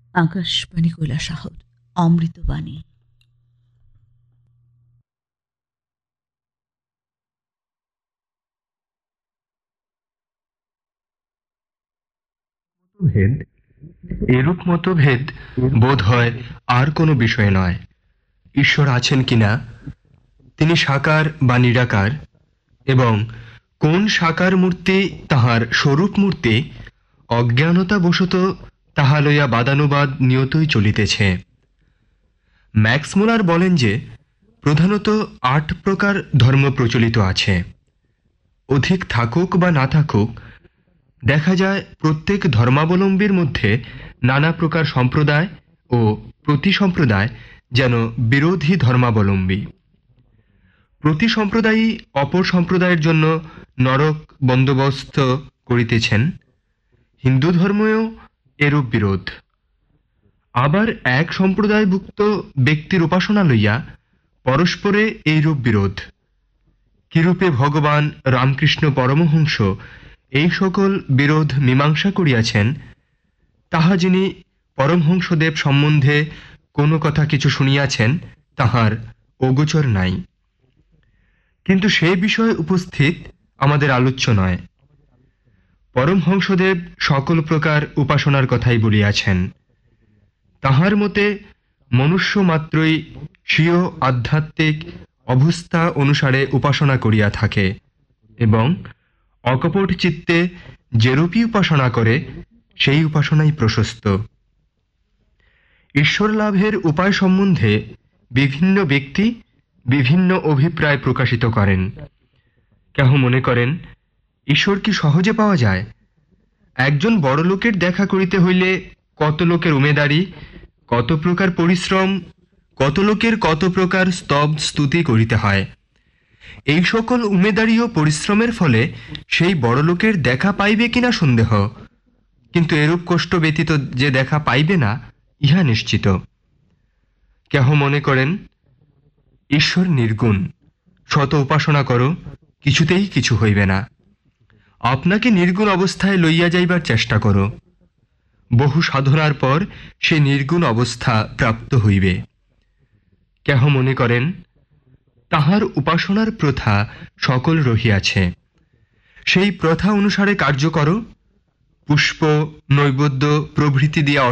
আকাশবাণী কৈলাসহর অমৃতবাণী। ভেদ এরূপ মতভেদ বোধ হয় আর কোনো বিষয় নয়। ঈশ্বর আছেন কিনা, তিনি সাকার বা নিরাকার, এবং কোন সাকার মূর্তি তাহার স্বরূপ মূর্তি, অজ্ঞানতাবশত তাহা লইয়া বাদানুবাদ নিয়তই চলিতেছে। ম্যাক্স মুলার বলেন যে প্রধানত ৮ প্রকার ধর্ম প্রচলিত আছে। অধিক থাকুক বা না থাকুক, দেখা যায় প্রত্যেক ধর্মাবলম্বীর মধ্যে নানা প্রকার সম্প্রদায় ও প্রতি সম্প্রদায় যেন বিরোধী ধর্মাবলম্বী। প্রতি সম্প্রদায়ই অপর সম্প্রদায়ের জন্য নরক বন্দোবস্ত করিতেছেন। হিন্দু ধর্মেও এরূপ বিরোধ। আবার এক সম্প্রদায়ভুক্ত ব্যক্তির উপাসনা লইয়া পরস্পরে এইরূপ বিরোধ। কিরূপে ভগবান রামকৃষ্ণ পরমহংস এই সকল বিরোধ মীমাংসা করিয়াছেন, তাহা যিনি পরমহংসদেব সম্বন্ধে কোনো কথা কিছু শুনিয়াছেন তাহার অগোচর নাই। কিন্তু সে বিষয়ে উপস্থিত আমাদের আলোচ্য নয়। পরমহংসদেব সকল প্রকার উপাসনার কথাই বলিয়াছেন। তাহার মতে মনুষ্য মাত্রই স্বীয় আধ্যাত্মিক অবস্থা অনুসারে উপাসনা করিয়া থাকে এবং অকপট চিত্তে যেরূপী উপাসনা করে সেই উপাসনাই প্রশস্ত। ঈশ্বর লাভের উপায় সম্বন্ধে বিভিন্ন ব্যক্তি বিভিন্ন অভিপ্রায় প্রকাশিত করেন। কেহ মনে করেন ঈশ্বর কি সহজে পাওয়া যায়? একজন বড় লোকের দেখা করিতে হইলে কত লোকের উমেদারি, কত প্রকার পরিশ্রম, কত লোকের কত প্রকার স্তব স্তুতি করিতে হয়। এই সকল উমেদারি ও পরিশ্রমের ফলে সেই বড় লোকের দেখা পাইবে কিনা সন্দেহ, কিন্তু এরূপ কষ্ট ব্যতীত যে দেখা পাইবে না ইহা নিশ্চিত। কেহ মনে করেন ঈশ্বর নির্গুণ, শত উপাসনা করো, কিছুতেই কিছু হইবে না। আপনাকে নির্গুণ অবস্থায় লইয়া যাইবার চেষ্টা করো, বহু সাধনার পর সে নির্গুণ অবস্থা প্রাপ্ত হইবে। কেহ মনে করেন তাহার উপাসনার প্রথা সকল রহিয়াছে, সেই প্রথা অনুসারে কার্য করো, পুষ্প নৈবেদ্য প্রভৃতি দিয়া